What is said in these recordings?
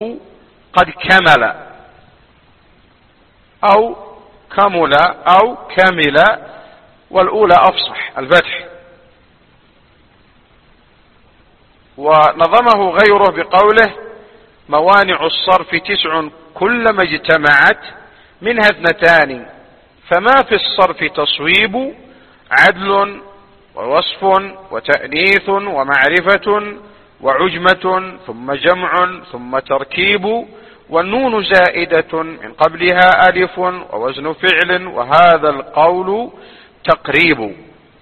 قد كمل أو كمل أو كمل، والأولى أفصح الفتح. ونظمه غيره بقوله: موانع الصرف 9 كلما اجتمعت منها 2، فما في الصرف تصويب عدل ووصف وتأنيث ومعرفة وعجمة ثم جمع ثم تركيب، والنون زائدة من قبلها ألف ووزن فعل، وهذا القول تقريب.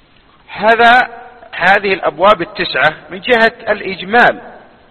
هذه الأبواب 9 من جهة الإجمال.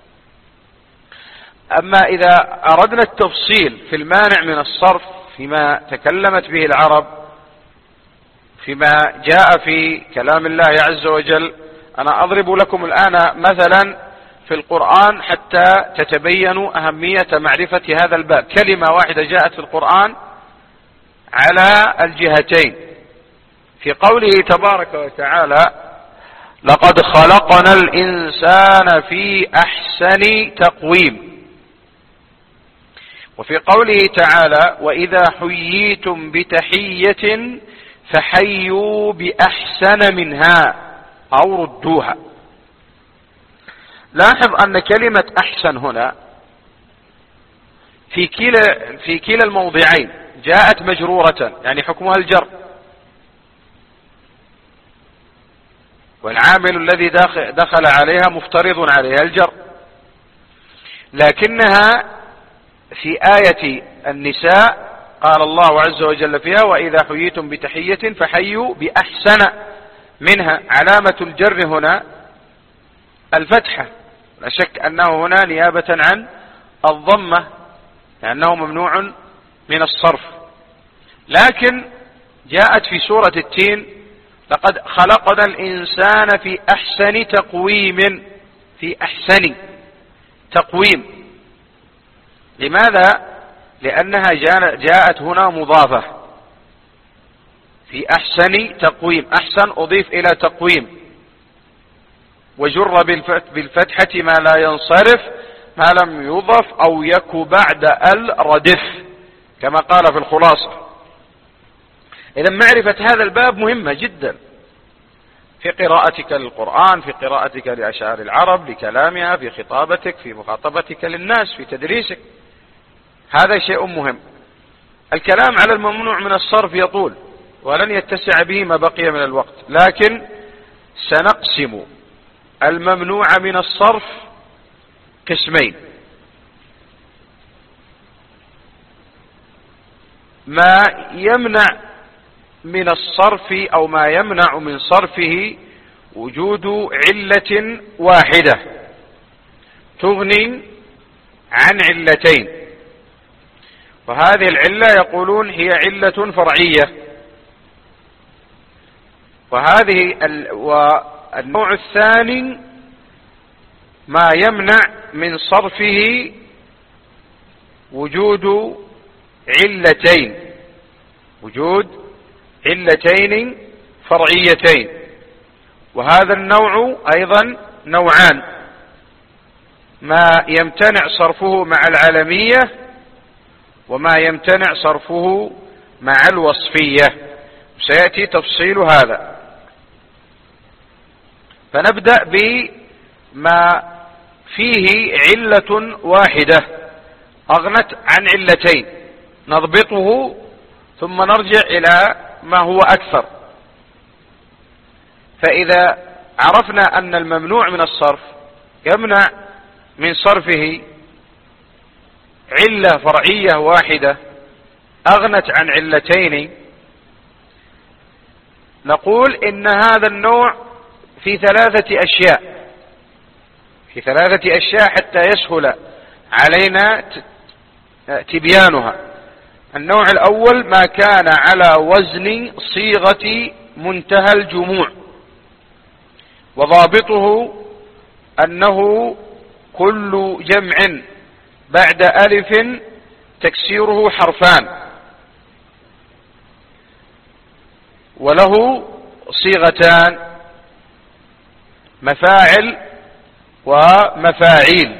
أما إذا أردنا التفصيل في المانع من الصرف فيما تكلمت به العرب، فيما جاء في كلام الله عز وجل، أنا أضرب لكم الآن مثلا في القرآن حتى تتبينوا أهمية معرفة هذا الباب. كلمة واحدة جاءت في القرآن على الجهتين، في قوله تبارك وتعالى: لقد خلقنا الإنسان في أحسن تقويم، وفي قوله تعالى: وإذا حييتم بتحية فحيوا بأحسن منها أو ردوها. لاحظ أن كلمة أحسن هنا في كلا الموضعين جاءت مجرورة، يعني حكمها الجر، والعامل الذي دخل عليها مفترض عليها الجر. لكنها في آية النساء قال الله عز وجل فيها: وإذا حييتم بتحية فحيوا بأحسن منها. علامة الجر هنا الفتحة، لا شك أنه هنا نيابة عن الضمة لأنه ممنوع من الصرف. لكن جاءت في سورة التين: لقد خلقنا الإنسان في أحسن تقويم، في أحسن تقويم. لماذا؟ لأنها جاءت هنا مضافة، في أحسن تقويم. أحسن أضيف إلى تقويم، وجر بالفتحة ما لا ينصرف ما لم يضف أو يك بعد الردف، كما قال في الخلاصة. إذا معرفة هذا الباب مهمة جدا في قراءتك للقرآن، في قراءتك لأشعار العرب، لكلامها، في خطابتك، في مخاطبتك للناس، في تدريسك. هذا شيء مهم. الكلام على الممنوع من الصرف يطول ولن يتسع به ما بقي من الوقت، لكن سنقسم الممنوع من الصرف قسمين: ما يمنع من الصرف أو ما يمنع من صرفه وجود علة واحدة تغني عن علتين، وهذه العلة يقولون هي علة فرعية. والنوع الثاني ما يمنع من صرفه وجود علتين فرعيتين، وهذا النوع أيضا نوعان: ما يمتنع صرفه مع العلمية، وما يمتنع صرفه مع الوصفية. سيأتي تفصيل هذا. فنبدأ بما فيه علة واحدة أغنت عن علتين، نضبطه ثم نرجع إلى ما هو أكثر. فإذا عرفنا أن الممنوع من الصرف يمنع من صرفه علة فرعية واحدة أغنت عن علتين، نقول إن هذا النوع في 3 أشياء حتى يسهل علينا تبيانها. النوع الأول ما كان على وزن صيغة منتهى الجموع، وضابطه أنه كل جمع بعد ألف تكسيره حرفان، وله صيغتان: مفاعل ومفاعيل.